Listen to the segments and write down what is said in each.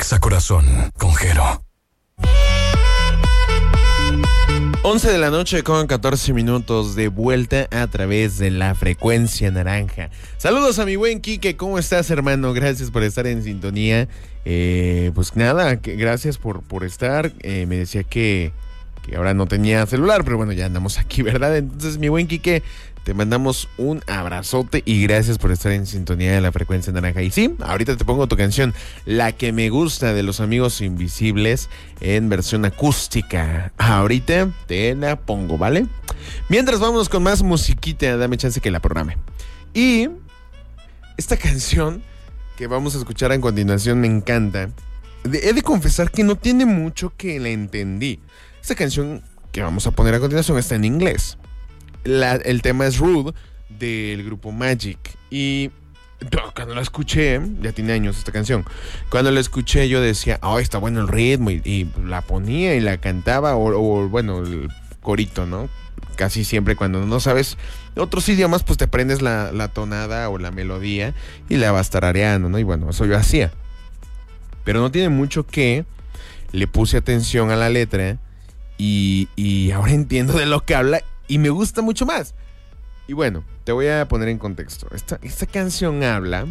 Exa Corazón con Jero. 11 de la noche con 14 minutos de vuelta a través de la frecuencia naranja. Saludos a mi buen Quique, ¿cómo estás, hermano? Gracias por estar en sintonía. Pues nada, gracias por estar. Me decía que ahora no tenía celular, pero bueno, ya andamos aquí, ¿verdad? Entonces, mi buen Quique, te mandamos un abrazote y gracias por estar en sintonía de la frecuencia naranja. Y sí, ahorita te pongo tu canción, La que me gusta, de Los Amigos Invisibles, en versión acústica. Ahorita te la pongo, ¿vale? Mientras vámonos con más musiquita, dame chance que la programe. Y esta canción que vamos a escuchar a continuación me encanta. He de confesar que no tiene mucho que la entendí. Esta canción que vamos a poner a continuación está en inglés. El tema es Rude, del grupo Magic. Y cuando la escuché, ya tiene años esta canción, cuando la escuché yo decía, está bueno el ritmo, y la ponía y la cantaba, o bueno, el corito, ¿no? Casi siempre cuando no sabes otros idiomas, pues te aprendes la tonada o la melodía y la vas tarareando, ¿no? Y bueno, eso yo hacía. Pero no tiene mucho que le puse atención a la letra y ahora entiendo de lo que habla y me gusta mucho más. Y bueno, te voy a poner en contexto. Esta canción habla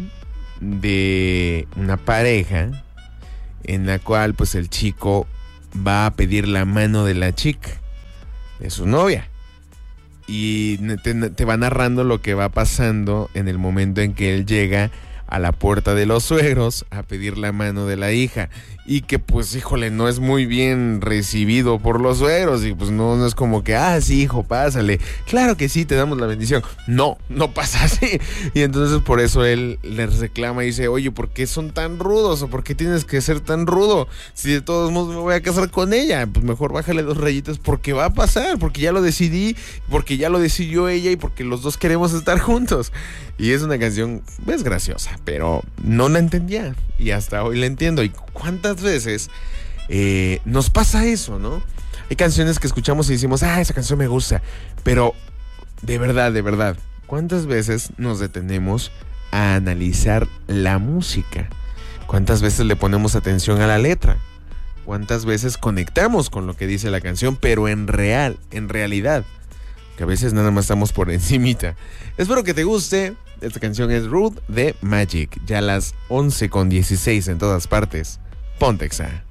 de una pareja en la cual pues el chico va a pedir la mano de la chica, de su novia. Y te va narrando lo que va pasando en el momento en que él llega a la puerta de los suegros a pedir la mano de la hija. Y que pues, híjole, no es muy bien recibido por los suegros. Y pues no es como que, sí, hijo, pásale. Claro que sí, te damos la bendición. No pasa así. Y entonces por eso él les reclama y dice, oye, ¿por qué son tan rudos? ¿O por qué tienes que ser tan rudo? Si de todos modos me voy a casar con ella, pues mejor bájale 2 rayitas porque va a pasar. Porque ya lo decidí, porque ya lo decidió ella y porque los dos queremos estar juntos. Y es una canción, pues, graciosa, pero no la entendía. Y hasta hoy la entiendo. ¿Y cuántas veces nos pasa eso, no? Hay canciones que escuchamos y decimos, esa canción me gusta. Pero, de verdad, ¿cuántas veces nos detenemos a analizar la música? ¿Cuántas veces le ponemos atención a la letra? ¿Cuántas veces conectamos con lo que dice la canción? Pero en realidad, que a veces nada más estamos por encimita. Espero que te guste. Esta canción es Rude de Magic. Ya a las 11:16 en todas partes. Ponte Exa.